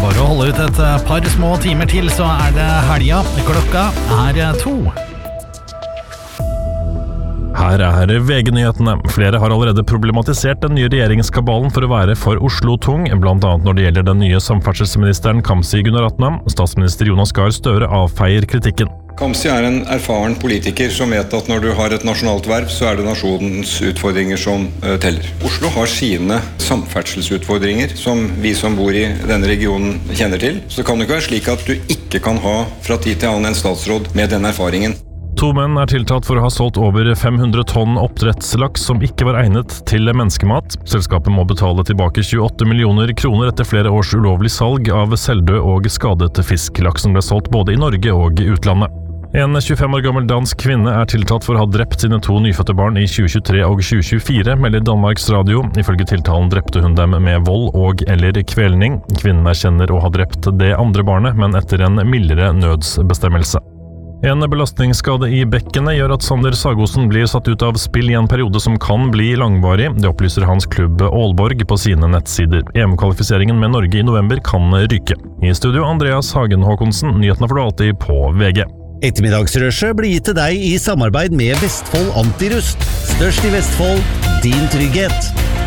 Bare å holde ut et par små timer til, så det helga. Klokka 2. Her VG-nyhetene. Flere har allerede problematisert den nye regjeringskabalen for å være for Oslo-tung, blant annet når det gjelder den nye samferdselsministeren Kamzy Gunaratnam. Statsminister Jonas Gahr Støre avfeier kritikken. Kamzy en erfaren politiker som vet at når du har et nasjonalt verv, så det nasjonens utfordringer som teller. Oslo har sine samferdselsutfordringer som vi som bor i denne regionen kjenner til. Så kan det ikke være slik at du ikke kan ha fra tid til annen en statsråd med den erfaringen. 2 menn tiltalt for å ha solgt over 500 tonn oppdrettslaks som ikke var egnet til menneskemat. Selskapet må betale tilbake 28 millioner kroner etter flere års ulovlig salg av selvdød og skadet fisk. Laksen ble solgt både i Norge og i utlandet. En 25 år gammel dansk kvinne tiltalt for å ha drept sine 2 nyfødte barn i 2023 og 2024, melder Danmarks Radio. Ifølge tiltalen drepte hun dem med vold og eller kvelning. Kvinnen erkjenner å ha drept det andre barnet, men etter en mildere nødsbestemmelse. En belastningsskade i bekkenet gjør at Sander Sagosen blir satt ut av spill i en periode som kan bli langvarig. Det opplyser hans klubb Aalborg på sine nettsider. EM-kvalifiseringen med Norge i november kan ryke. I studio Andreas Hagen Håkonsen, nyhetene får du alltid på VG. Ettermiddagsrushet blir gitt til deg i samarbeid med Vestfold Antirust. Størst i Vestfold, din trygghet.